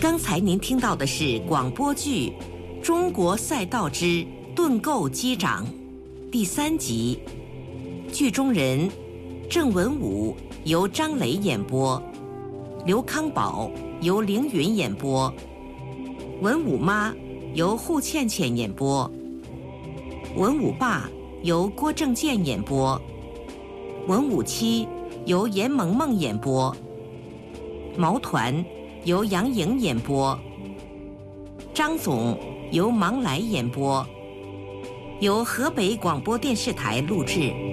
刚才您听到的是广播剧《中国赛道之盾构机长》第3集，剧中人郑文武由张磊演播，刘康宝由凌云演播，文武妈由户倩倩演播，文武爸由郭正健演播，文武妻由严萌萌演播，毛团由杨颖演播，张总由芒来演播，由河北广播电视台录制。